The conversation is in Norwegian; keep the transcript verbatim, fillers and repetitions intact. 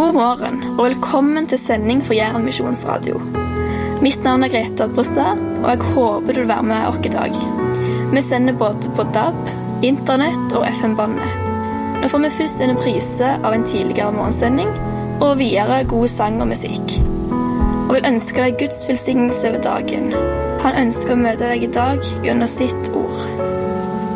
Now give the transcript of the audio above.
God morgen og velkommen til sending for Jæren Misjonsradio. Mitt navn er Greta Brustad, og jeg håper du vil være med oss i dag. Vi sender både på D A B, internett og F M-båndet. Nå får vi først en reprise av en tidligere morgensending, og videre god sang og musikk. Og vil ønske deg Guds velsignelse over dagen. Han ønsker å møte deg i dag gjennom sitt ord.